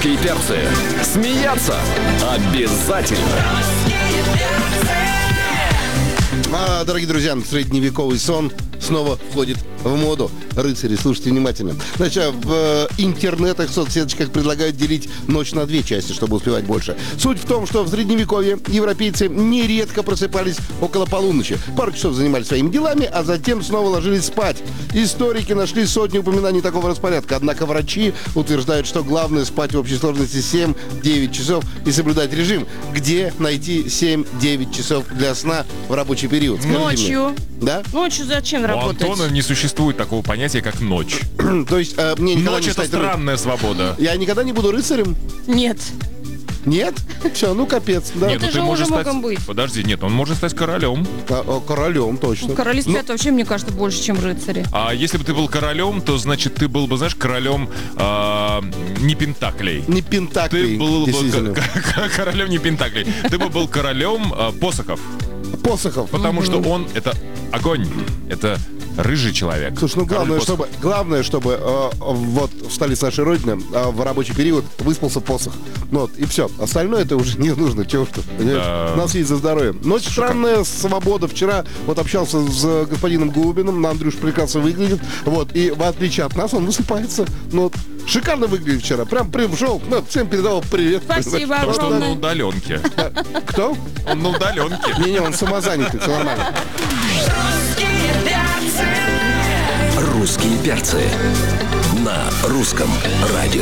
Русские перцы. Смеяться обязательно. Дорогие друзья, средневековый сон снова входит в моду. Рыцари, слушайте внимательно. Значит, в интернетах, соцсеточках предлагают делить ночь на две части, чтобы успевать больше. Суть в том, что в Средневековье европейцы нередко просыпались около полуночи. Пару часов занимались своими делами, а затем снова ложились спать. Историки нашли сотни упоминаний такого распорядка. Однако врачи утверждают, что главное спать в общей сложности 7-9 часов и соблюдать режим. Где найти 7-9 часов для сна в рабочий период? Скажите Ночью. мне. Да? Ночью зачем У работать? Антона не существует такого понятия, как ночь. То есть мне никогда Ночь — не это стать странная свобода. Я никогда не буду рыцарем? Нет. Нет? Все, ну капец, да. Нет, Это же уже могом быть. Подожди, нет, он может стать королем. Королем, точно. Короли спят вообще, мне кажется, больше, чем рыцари. А если бы ты был королем, то значит ты был бы, знаешь, королем не пентаклей. Не пентаклей, Ты был бы действительно. королем не пентаклей. Ты бы был королем посохов. Посохов. Потому что он — это огонь. Это рыжий человек. Слушай, ну Король главное, посохов. чтобы вот в столице нашей Родины в рабочий период выспался посох. Ну вот, и все. Остальное это уже не нужно. Чего что? Да. У нас есть за здоровье. Но очень странная свобода. Вчера вот общался с господином Губиным. Андрюш прекрасно выглядит. Вот, и в отличие от нас он высыпается. Ну вот, шикарно выглядит вчера. Прям пришел, всем передавал привет. Спасибо Потому что он на огромное. удаленке. Кто? Он на удаленке. Не-не, он самозанятый, все нормально. Русские перцы на русском радио.